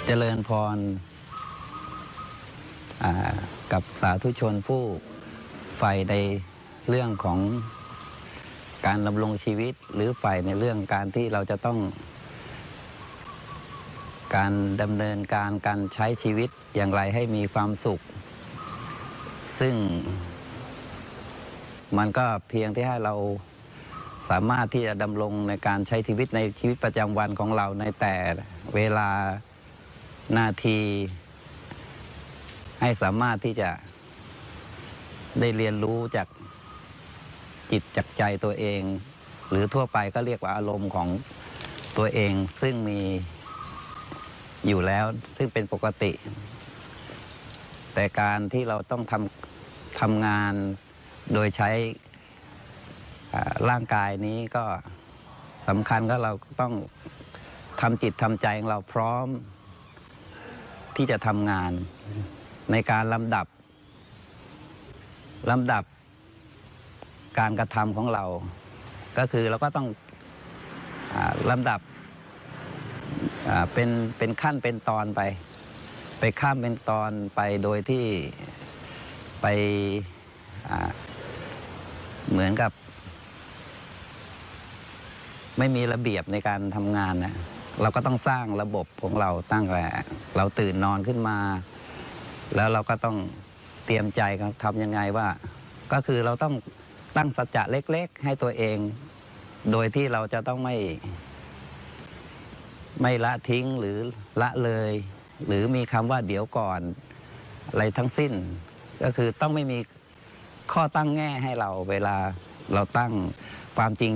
เจริญพรกับสาธุชนผู้ใฝ่ในเรื่องของการดำรงชีวิตหรือใฝ่ในเรื่องการที่เราจะต้องการดำเนินการใช้ชีวิตอย่างไรให้มีความสุขซึ่งมันก็เพียงที่ให้เราสามารถที่จะดำรงในการใช้ชีวิตในชีวิตประจำวันของเราในแต่เวลานาทีให้สามารถที่จะได้เรียนรู้จากจิตจากใจตัวเองหรือทั่วไปก็เรียกว่าอารมณ์ของตัวเองซึ่งมีอยู่แล้วซึ่งเป็นปกติแต่การที่เราต้องทำงานโดยใช้ร่างกายนี้ก็สำคัญก็เราต้องทำจิตทำใจของเราพร้อมที่จะทำงานในการลำดับการกระทำของเราก็คือเราก็ต้องลำดับเป็นขั้นเป็นตอนไปข้ามเป็นตอนไปโดยที่ไปเหมือนกับไม่มีระเบียบในการทำงานนะเราก็ต้องสร้างระบบของเราตั้งแต่เราตื่นนอนขึ้นมาแล้วเราก็ต้องเตรียมใจทำยังไงว่าก็คือเราต้องตั้งสัจจะเล็กๆให้ตัวเองโดยที่เราจะต้องไม่ละทิ้งหรือละเลยหรือมีคำว่าเดี๋ยวก่อนอะไรทั้งสิ้นก็คือต้องไม่มีข้อตั้งแง่ให้เราเวลาเราตั้งความจริง